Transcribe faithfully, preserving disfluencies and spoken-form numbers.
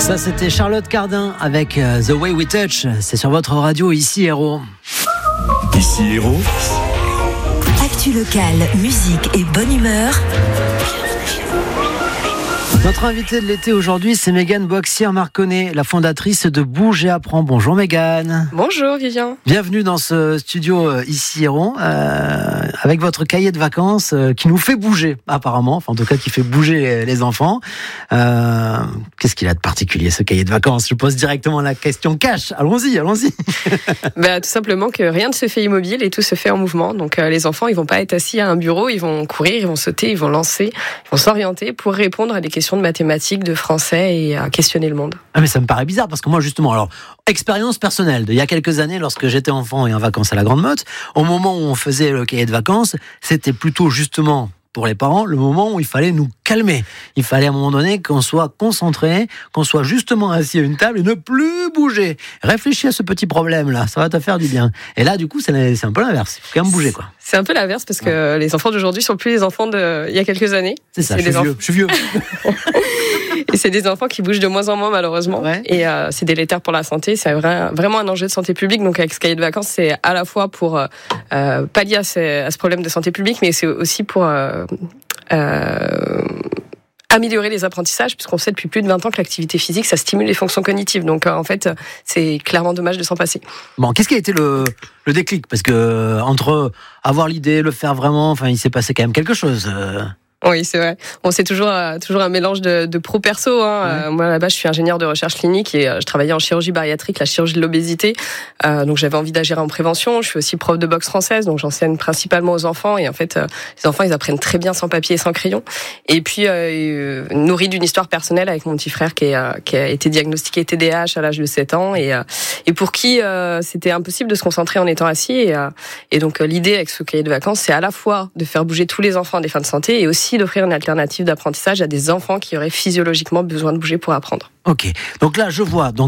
Ça, c'était Charlotte Cardin avec euh, The Way We Touch. C'est sur votre radio, ici Héros. Ici Héros. Actu locale, musique et bonne humeur. Notre invitée de l'été aujourd'hui, c'est Mégane Boixière-Marconnet, la fondatrice de Bouge et Apprends. Bonjour Mégane. Bonjour Vivien. Bienvenue dans ce studio euh, ici Héron, euh, avec votre cahier de vacances euh, qui nous fait bouger apparemment, enfin en tout cas qui fait bouger les, les enfants. Euh, qu'est-ce qu'il a de particulier ce cahier de vacances ? Je pose directement la question cash. Allons-y, allons-y. Bah, tout simplement que rien ne se fait immobile et tout se fait en mouvement. Donc euh, les enfants, ils vont pas être assis à un bureau, ils vont courir, ils vont sauter, ils vont lancer, ils vont s'orienter pour répondre à des questions de mathématiques, de français et à questionner le monde. Ah mais ça me paraît bizarre parce que moi justement, alors expérience personnelle d'il y a quelques années lorsque j'étais enfant et en vacances à la Grande Motte, au moment où on faisait le cahier de vacances, c'était plutôt justement pour les parents le moment où il fallait nous calmer. Il fallait à un moment donné qu'on soit concentré, qu'on soit justement assis à une table et ne plus bouger. Réfléchis à ce petit problème là, ça va te faire du bien. Et là du coup c'est, c'est un peu l'inverse, il faut quand même bouger quoi. C'est un peu l'inverse parce que ouais. Les enfants d'aujourd'hui sont plus les enfants d'il y a quelques années. C'est ça, c'est je, suis vieux, enf... je suis vieux. Et c'est des enfants qui bougent de moins en moins malheureusement. Ouais. Et euh, c'est délétère pour la santé. C'est vrai, vraiment un enjeu de santé publique. Donc avec ce cahier de vacances, c'est à la fois pour euh, pallier à ce, à ce problème de santé publique, mais c'est aussi pour euh, euh, améliorer les apprentissages, puisqu'on sait depuis plus de vingt ans que l'activité physique, ça stimule les fonctions cognitives. Donc euh, en fait, c'est clairement dommage de s'en passer. Bon, qu'est-ce qui a été le, le déclic ? Parce que entre avoir l'idée, le faire vraiment, enfin, il s'est passé quand même quelque chose. Euh... Oui, c'est vrai. Bon, c'est toujours euh, toujours un mélange de, de pro-perso. Hein. Ouais. Euh, moi, là-bas, je suis ingénieur de recherche clinique et euh, je travaillais en chirurgie bariatrique, la chirurgie de l'obésité. Euh, donc, j'avais envie d'agir en prévention. Je suis aussi prof de boxe française, donc j'enseigne principalement aux enfants. Et en fait, euh, les enfants, ils apprennent très bien sans papier et sans crayon. Et puis, euh, nourri d'une histoire personnelle avec mon petit frère qui, est, euh, qui a été diagnostiqué T D A H à l'âge de sept ans et, euh, et pour qui euh, c'était impossible de se concentrer en étant assis. Et, euh, et donc, euh, l'idée avec ce cahier de vacances, c'est à la fois de faire bouger tous les enfants à des fins de santé et aussi d'offrir une alternative d'apprentissage à des enfants qui auraient physiologiquement besoin de bouger pour apprendre. Ok, donc là je vois donc